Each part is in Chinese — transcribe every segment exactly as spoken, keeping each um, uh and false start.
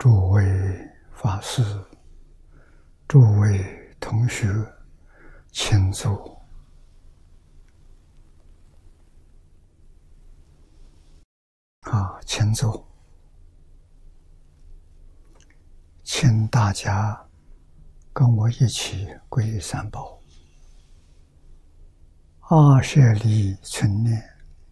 诸位法师、诸位同学，请坐。好，请坐。请大家跟我一起皈依三宝。阿舍利存念，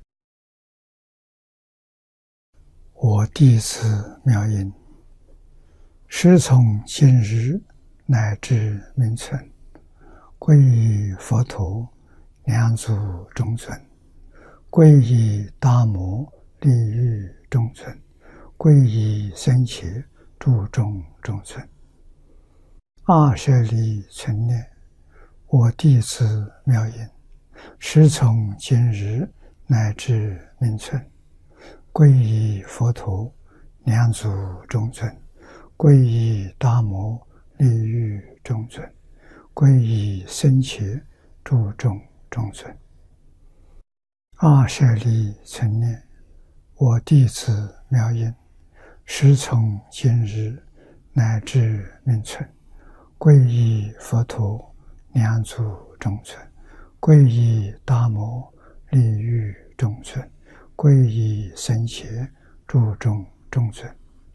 我弟子妙音，师从今日乃至明存，皈依佛陀，两祖中尊；皈依达摩，利欲中尊；皈依僧伽，注重中尊。阿舍利存念，我弟子妙音，师从今日乃至明存，皈依佛陀，两祖中尊；皈依达摩，利欲中尊；皈依僧伽，注重中尊。阿舍利存念，我弟子妙音，师从今日乃至明存，皈依佛陀，两祖中尊；皈依达摩，利欲中尊；皈依僧伽，注重中尊。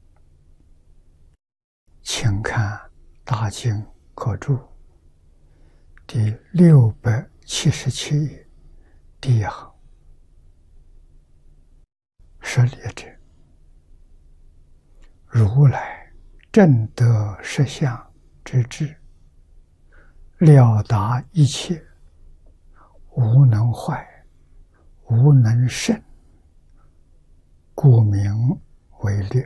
请看大经科注第六百七十七页第一行，舍利者，如来正得实相之智，了达一切，无能坏，无能胜，故名为力。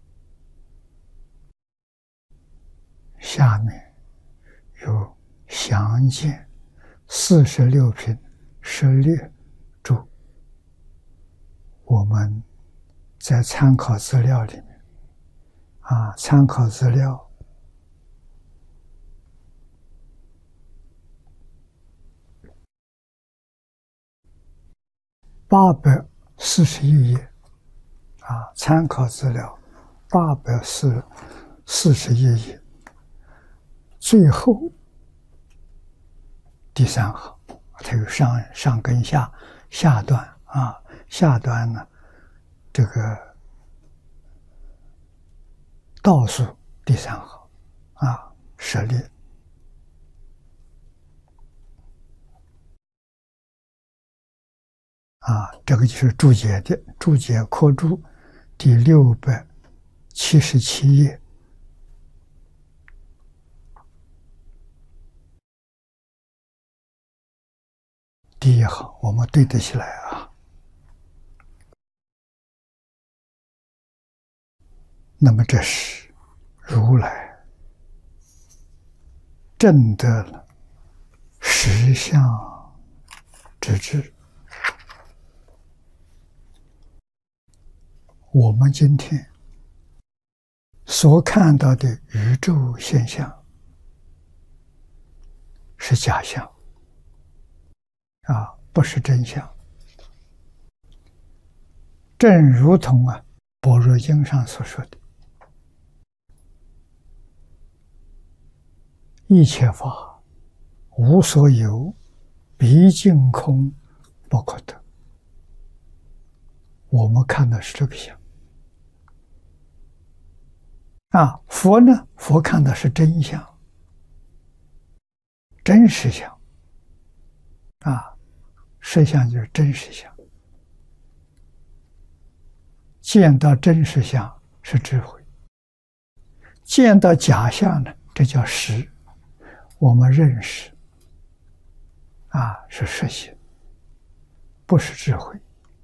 下面有详见四十六品舍利注，我们在参考资料里面啊，参考资料八百四十一页啊，参考资料八百四四十一页，最后第三行，它有上上跟下下段啊，下段呢，这个倒数第三行啊，舍利。啊，这个就是注解的注解科注第六百七十七页第一行，我们对得起来啊。那么这是如来证得了实相之智。我们今天所看到的宇宙现象是假象啊，不是真相。正如同啊《般若经》上所说的，一切法无所有，毕竟空，不可得。我们看的是这个相啊，佛呢？佛看的是真相、真实相啊，实相就是真实相。见到真实相是智慧，见到假象呢，这叫识。我们认识啊，是实性，不是智慧。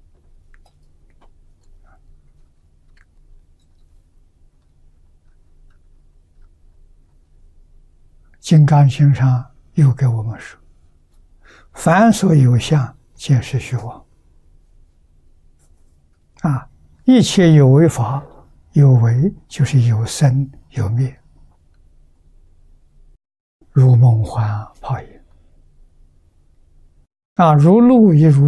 金刚经上又给我们说，凡所有相，皆是虚妄。啊，一切有为法，有为就是有生有灭，如梦幻泡影啊，如露亦如